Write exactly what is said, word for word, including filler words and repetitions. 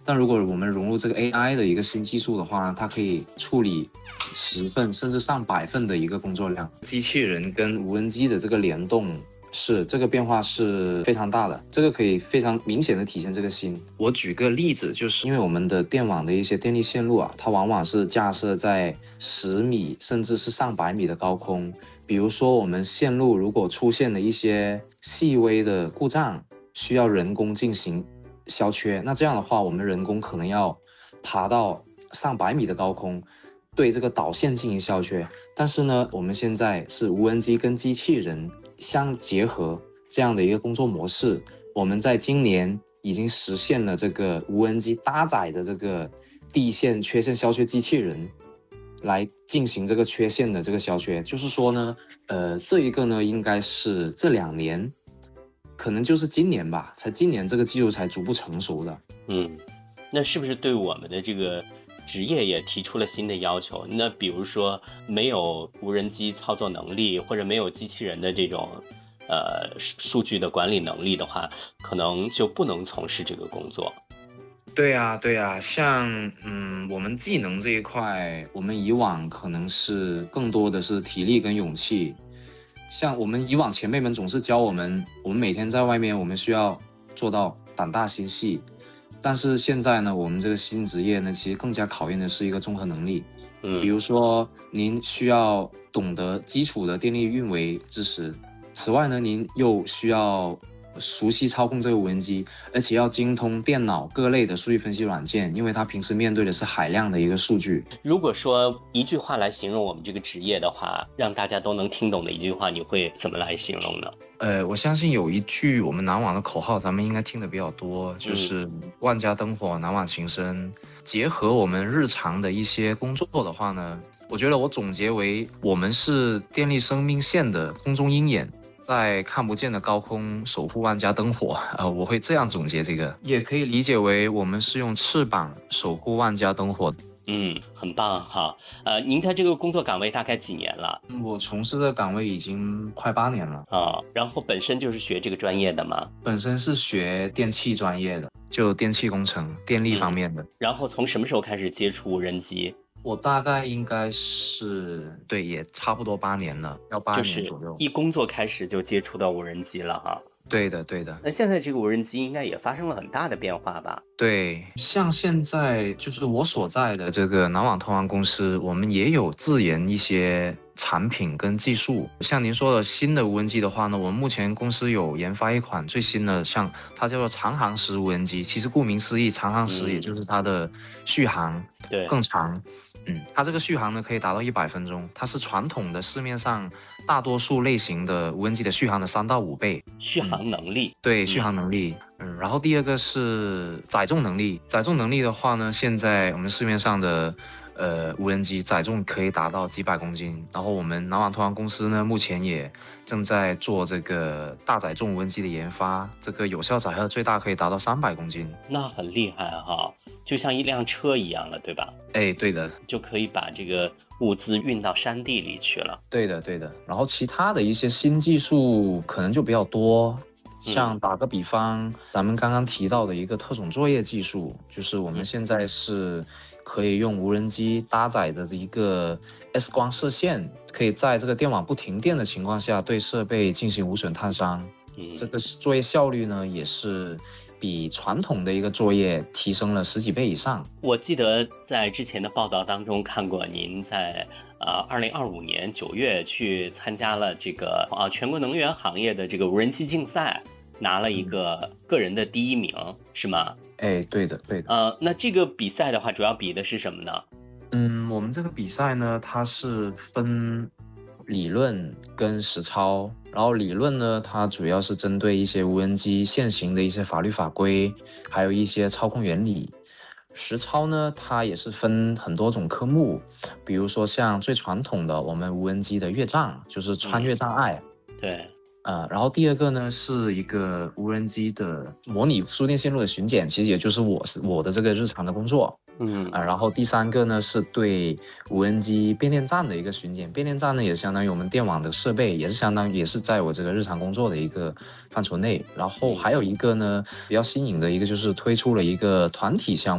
但如果我们融入这个 A I 的一个新技术的话，它可以处理十份甚至上百份的一个工作量。机器人跟无人机的这个联动，是这个变化是非常大的，这个可以非常明显的体现这个新。我举个例子，就是因为我们的电网的一些电力线路啊，它往往是架设在十米甚至是上百米的高空。比如说我们线路如果出现了一些细微的故障，需要人工进行消缺，那这样的话我们人工可能要爬到上百米的高空对这个导线进行消缺。但是呢，我们现在是无人机跟机器人相结合这样的一个工作模式，我们在今年已经实现了这个无人机搭载的这个地线缺陷消缺机器人来进行这个缺陷的这个消缺。就是说呢，呃，这一个呢应该是这两年，可能就是今年吧，才今年这个技术才逐步成熟的。 嗯，那是不是对我们的这个职业也提出了新的要求？那比如说没有无人机操作能力，或者没有机器人的这种呃数据的管理能力的话，可能就不能从事这个工作。 对啊，对啊，像嗯，我们技能这一块，我们以往可能是更多的是体力跟勇气。像我们以往前辈们总是教我们，我们每天在外面，我们需要做到胆大心细。但是现在呢，我们这个新职业呢，其实更加考验的是一个综合能力。 嗯， 比如说您需要懂得基础的电力运维知识，此外呢，您又需要熟悉操控这个无人机，而且要精通电脑各类的数据分析软件，因为它平时面对的是海量的一个数据。 如果说一句话来形容我们这个职业的话，让大家都能听懂的一句话，你会怎么来形容呢？ 呃，我相信有一句我们南网的口号，咱们应该听得比较多，就是万家灯火，南网情深。结合我们日常的一些工作的话呢，我觉得我总结为，我们是电力生命线的空中鹰眼，在看不见的高空守护万家灯火。呃，我会这样总结这个，也可以理解为我们是用翅膀守护万家灯火。 嗯，很棒哈。呃，您在这个工作岗位大概几年了？ 我从事的岗位已经快八年了啊、哦。然后本身就是学这个专业的吗？ 本身是学电气专业的，就电气工程、电力方面的。 嗯、然后从什么时候开始接触无人机？ 我大概应该是对，也差不多八年了，要八年左右。 就是一工作开始就接触到无人机了哈。 对的，对的。 那现在这个无人机应该也发生了很大的变化吧？ 对，像现在就是我所在的这个南网通航公司，我们也有自研一些产品跟技术。像您说的新的无人机的话呢，我们目前公司有研发一款最新的，像它叫做长航时无人机。其实顾名思义，长航时也就是它的续航对更长。嗯，它这个续航呢可以达到一百分钟，它是传统的市面上大多数类型的无人机的续航的三到五倍。 续航能力、 嗯、对，续航能力。嗯，然后第二个是载重能力。载重能力的话呢，现在我们市面上的呃无人机载重可以达到几百公斤。然后我们南网通航公司呢，目前也正在做这个大载重无人机的研发，这个有效载荷最大可以达到三百公斤。 那很厉害哈，就像一辆车一样了，对吧？ 哎，对的， 就可以把这个物资运到山地里去了。 对的，对的。然后其他的一些新技术可能就比较多。像打个比方、嗯、咱们刚刚提到的一个特种作业技术，就是我们现在是可以用无人机搭载的一个 X 光射线，可以在这个电网不停电的情况下对设备进行无损探伤、嗯、这个作业效率呢也是比传统的一个作业提升了十几倍以上。 我记得在之前的报道当中看过您在呃二零二五年九月去参加了这个啊全国能源行业的这个无人机竞赛，拿了一个个人的第一名、嗯、是吗？ 哎，对的对的。 呃，那这个比赛的话主要比的是什么呢？ 嗯，我们这个比赛呢，它是分理论跟实操。然后理论呢，它主要是针对一些无人机现行的一些法律法规，还有一些操控原理。实操呢，它也是分很多种科目，比如说像最传统的我们无人机的越障，就是穿越障碍。 嗯、对。 呃，然后第二个呢是一个无人机的模拟输电线路的巡检，其实也就是我是我的这个日常的工作。 嗯啊、呃，然后第三个呢是对无人机变电站的一个巡检，变电站呢也相当于我们电网的设备，也是相当于也是在我这个日常工作的一个范畴内。然后还有一个呢比较新颖的一个就是推出了一个团体项目。